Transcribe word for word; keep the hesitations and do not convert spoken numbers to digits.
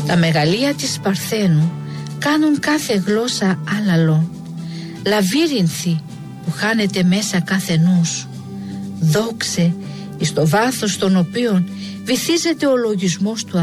Τα μεγαλεία της Παρθένου κάνουν κάθε γλώσσα άλαλο, λαβύρινθη που χάνεται μέσα κάθε νους. Δόξε εις το βάθος των οποίων βυθίζεται ο λογισμός του